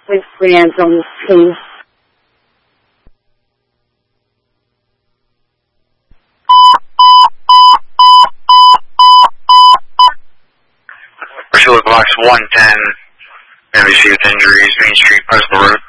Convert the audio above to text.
with friends on the team. Pursuit Box 110, NBC with injuries, Main Street, Preston Road.